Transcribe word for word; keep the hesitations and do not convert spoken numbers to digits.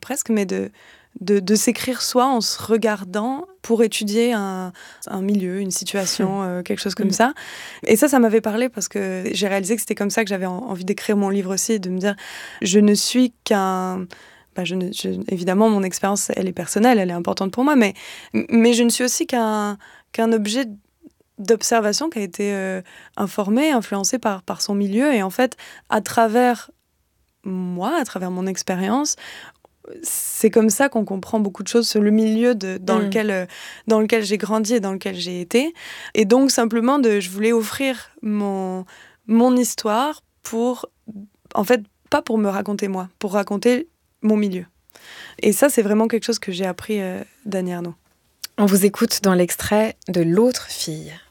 presque, mais de, de, de s'écrire soi en se regardant pour étudier un, un milieu, une situation, euh, quelque chose comme mmh. ça. Et ça, ça m'avait parlé parce que j'ai réalisé que c'était comme ça que j'avais en, envie d'écrire mon livre aussi, de me dire, je ne suis qu'un... Bah, je ne, je, évidemment, mon expérience, elle est personnelle, elle est importante pour moi, mais, mais je ne suis aussi qu'un, qu'un objet d'observation qui a été euh, informé, influencé par, par son milieu. Et en fait, à travers moi, à travers mon expérience, c'est comme ça qu'on comprend beaucoup de choses sur le milieu de, dans, mmh. lequel, euh, dans lequel j'ai grandi et dans lequel j'ai été. Et donc, simplement, de, je voulais offrir mon, mon histoire pour, en fait, pas pour me raconter moi, pour raconter mon milieu. Et ça, c'est vraiment quelque chose que j'ai appris euh, d'Annie Ernaux. On vous écoute dans l'extrait de L'autre fille.